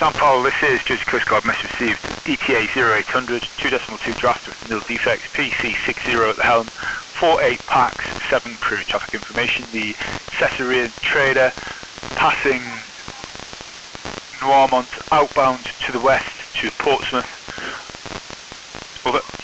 San Paulo, this is Jersey Coast Guard, message received, ETA 0800, 2.2 draft with nil defects, PC60 at the helm, 48 packs, 7 crew. Traffic information, the Caesarean trader passing Noirmont outbound to the west to Portsmouth. Over.